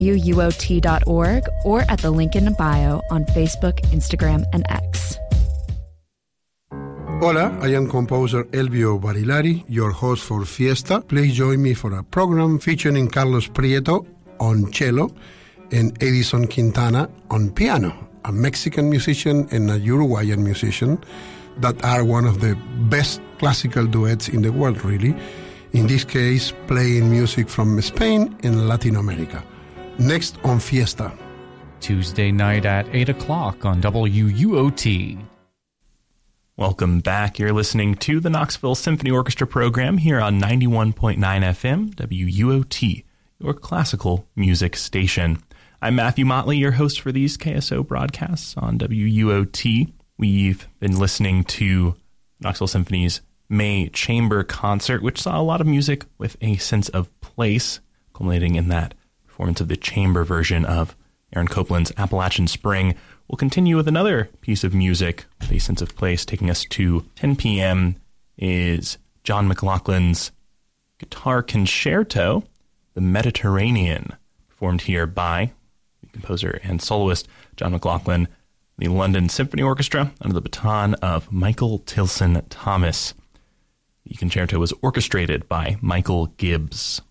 www.uot.org or at the link in bio on Facebook, Instagram, and X. Hola, I am composer Elvio Barilari, your host for Fiesta. Please join me for a program featuring Carlos Prieto on cello and Edison Quintana on piano, a Mexican musician and a Uruguayan musician that are one of the best classical duets in the world, really. In this case, playing music from Spain and Latin America. Next on Fiesta. Tuesday night at 8 o'clock on WUOT. Welcome back. You're listening to the Knoxville Symphony Orchestra program here on 91.9 FM, WUOT, your classical music station. I'm Matthew Motley, your host for these KSO broadcasts on WUOT. We've been listening to Knoxville Symphony's May Chamber Concert, which saw a lot of music with a sense of place, culminating in that performance of the chamber version of Aaron Copland's Appalachian Spring. We'll continue with another piece of music with a sense of place. Taking us to 10 p.m. is John McLaughlin's Guitar Concerto, The Mediterranean, performed here by the composer and soloist John McLaughlin, the London Symphony Orchestra, under the baton of Michael Tilson Thomas. The concerto was orchestrated by Michael Gibbs.